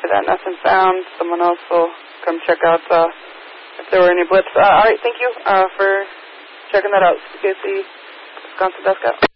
copy that. Nothing found. Someone else will come check out if there were any blips. All right, thank you for checking that out. CKC, Wisconsin Desk Out.